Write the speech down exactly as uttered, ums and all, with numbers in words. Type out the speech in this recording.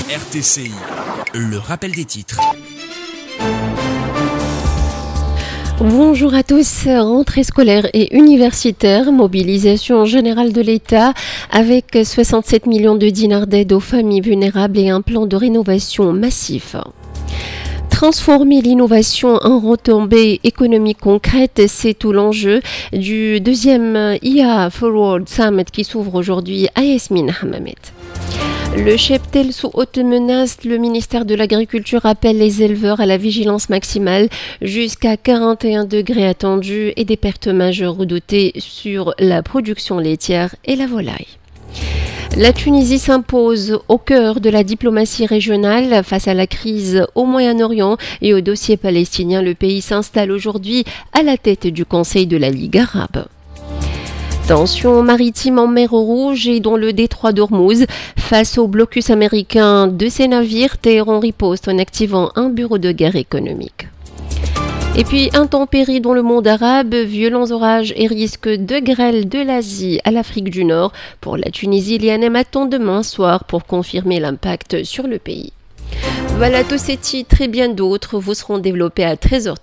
R T C I, le rappel des titres. Bonjour à tous, rentrée scolaire et universitaire, mobilisation générale de l'État avec soixante-sept millions de dinars d'aide aux familles vulnérables et un plan de rénovation massif. Transformer l'innovation en retombées économiques concrètes, c'est tout l'enjeu du deuxième I A Forward Summit qui s'ouvre aujourd'hui à Yasmine Hammamet. Le cheptel sous haute menace, le ministère de l'Agriculture appelle les éleveurs à la vigilance maximale jusqu'à quarante et un degrés attendus et des pertes majeures redoutées sur la production laitière et la volaille. La Tunisie s'impose au cœur de la diplomatie régionale face à la crise au Moyen-Orient et au dossier palestinien. Le pays s'installe aujourd'hui à la tête du Conseil de la Ligue arabe. Tension maritime en mer Rouge et dans le détroit d'Ormuz. Face au blocus américain de ses navires, Téhéran riposte en activant un bureau de guerre économique. Et puis, intempéries dans le monde arabe, violents orages et risques de grêle de l'Asie à l'Afrique du Nord. Pour la Tunisie, l'I N M attend demain soir pour confirmer l'impact sur le pays. Voilà tous ces titres et bien d'autres vous seront développés à treize heures.